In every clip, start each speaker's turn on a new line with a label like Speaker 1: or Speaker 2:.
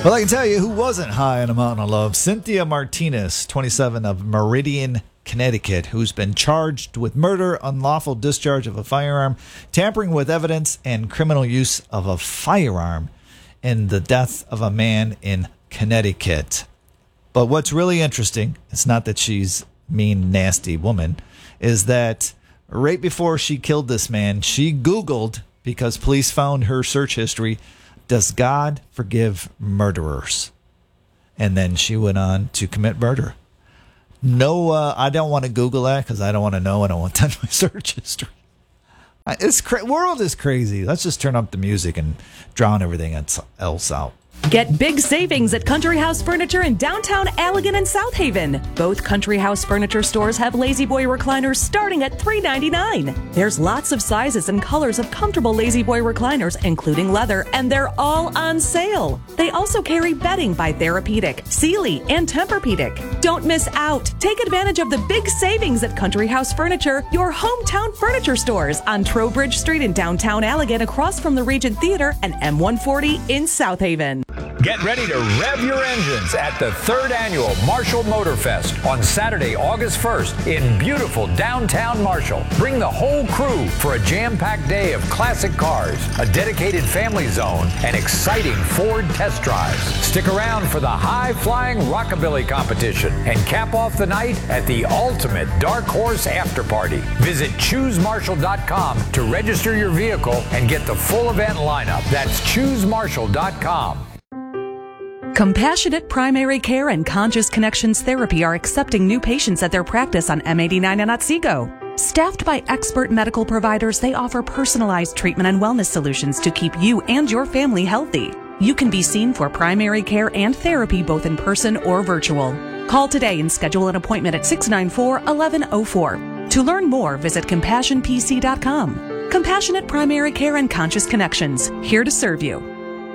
Speaker 1: Well, I can tell you who wasn't high on a mountain of love. Cynthia Martinez, 27, of Meridian, Connecticut, who's been charged with murder, unlawful discharge of a firearm, tampering with evidence, and criminal use of a firearm in the death of a man in Connecticut. But what's really interesting, it's not that she's a mean, nasty woman, is that right before she killed this man, she Googled, because police found her search history, "Does God forgive murderers?" And then she went on to commit murder. No, I don't want to Google that because I don't want to know. I don't want that in my search history. World is crazy. Let's just turn up the music and drown everything else out.
Speaker 2: Get big savings at Country House Furniture in downtown Allegan and South Haven. Both Country House Furniture stores have Lazy Boy recliners starting at $3.99. There's lots of sizes and colors of comfortable Lazy Boy recliners, including leather, and they're all on sale. They also carry bedding by Therapeutic, Sealy, and Tempur-Pedic. Don't miss out. Take advantage of the big savings at Country House Furniture, your hometown furniture stores on Trowbridge Street in downtown Allegan, across from the Regent Theater, and M140 in South Haven.
Speaker 3: Get ready to rev your engines at the 3rd Annual Marshall Motor Fest on Saturday, August 1st in beautiful downtown Marshall. Bring the whole crew for a jam-packed day of classic cars, a dedicated family zone, and exciting Ford test drives. Stick around for the high-flying rockabilly competition and cap off the night at the ultimate Dark Horse After Party. Visit ChooseMarshall.com to register your vehicle and get the full event lineup. That's ChooseMarshall.com.
Speaker 2: Compassionate Primary Care and Conscious Connections Therapy are accepting new patients at their practice on M89 and Otsego. Staffed by expert medical providers, they offer personalized treatment and wellness solutions to keep you and your family healthy. You can be seen for primary care and therapy both in person or virtual. Call today and schedule an appointment at 694-1104. To learn more, visit CompassionPC.com. Compassionate Primary Care and Conscious Connections, here to serve you.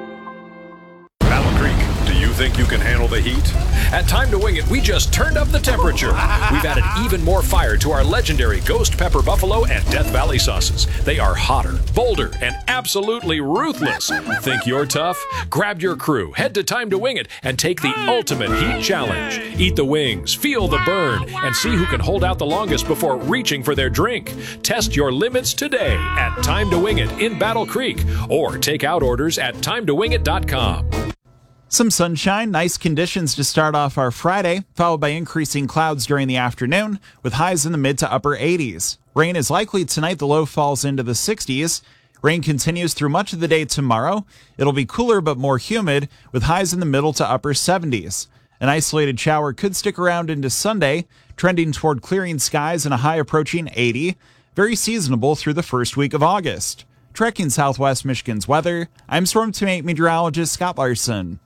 Speaker 4: Think you can handle the heat? At Time to Wing It, we just turned up the temperature. We've added even more fire to our legendary Ghost Pepper Buffalo and Death Valley sauces. They are hotter, bolder, and absolutely ruthless. Think you're tough? Grab your crew, head to Time to Wing It, and take the ultimate heat challenge. Eat the wings, feel the burn, and see who can hold out the longest before reaching for their drink. Test your limits today at Time to Wing It in Battle Creek, or take out orders at timetowingit.com.
Speaker 5: Some sunshine, nice conditions to start off our Friday, followed by increasing clouds during the afternoon, with highs in the mid to upper 80s. Rain is likely tonight, the low falls into the 60s. Rain continues through much of the day tomorrow. It'll be cooler but more humid, with highs in the middle to upper 70s. An isolated shower could stick around into Sunday, trending toward clearing skies and a high approaching 80. Very seasonable through the first week of August. Tracking Southwest Michigan's weather, I'm Storm Team meteorologist Scott Larson.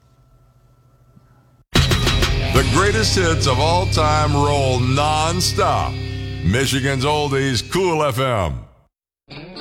Speaker 6: The greatest hits of all time roll non-stop. Michigan's Oldies, Cool FM.